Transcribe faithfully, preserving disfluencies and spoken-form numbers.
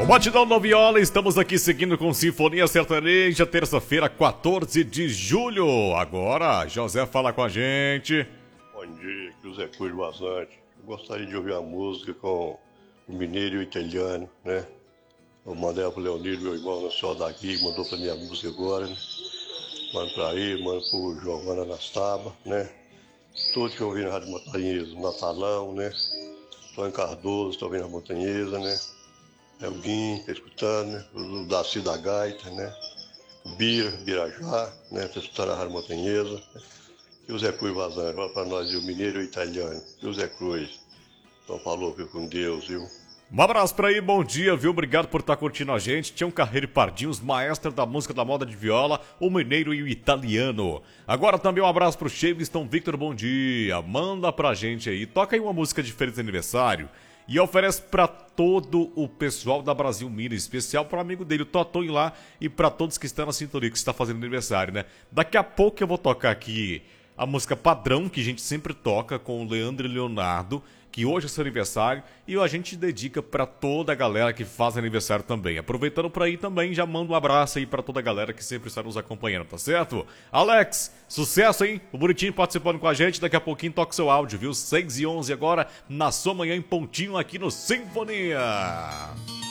Batidão no Viola, estamos aqui seguindo com Sinfonia Sertaneja, terça-feira, quatorze de julho. Agora, José fala com a gente. Bom dia, que o Zé cuide bastante. Eu gostaria de ouvir a música com o mineiro e o italiano, né? Eu mandei para o Leonir, meu irmão, na senhora daqui, que mandou para minha música agora, né? Mando para ele, mando para o Giovanna Anastaba, né? Todos que ouviram a Rádio Montanhesa, Natalão, né? Tony Cardoso, estou ouvindo a Montanhesa, né? É o Guim, tá escutando, né? O Daci da Gaita, né? O Bira, Birajá, né? Tá escutando a Rádio Montanhesa. Né? E o Zé Cruz vazando, fala para nós, o mineiro e o italiano. E o Zé Cruz. Então falou, viu, com Deus, viu? Um abraço pra aí, bom dia, viu? Obrigado por estar curtindo a gente. Tião Carreiro e Pardinho, os maestros da música da moda de viola, o mineiro e o italiano. Agora também um abraço pro Cheviston Victor, bom dia. Manda pra gente aí, toca aí uma música de feliz aniversário e oferece pra todo o pessoal da Brasil Mira, especial pro amigo dele, o Totonho lá, e pra todos que estão na sintonia, que está fazendo aniversário, né? Daqui a pouco eu vou tocar aqui a música padrão que a gente sempre toca com o Leandro e Leonardo, que hoje é seu aniversário, e a gente dedica pra toda a galera que faz aniversário também. Aproveitando por aí também, já mando um abraço aí pra toda a galera que sempre está nos acompanhando, tá certo? Alex, sucesso, hein? O Bonitinho participando com a gente, daqui a pouquinho toca seu áudio, viu? seis e onze agora, na sua manhã em pontinho aqui no Sinfonia.